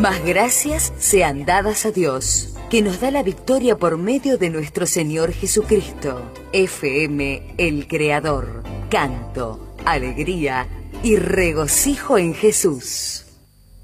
Más gracias sean dadas a Dios, que nos da la victoria por medio de nuestro Señor Jesucristo. FM El Creador. Canto, alegría y regocijo en Jesús.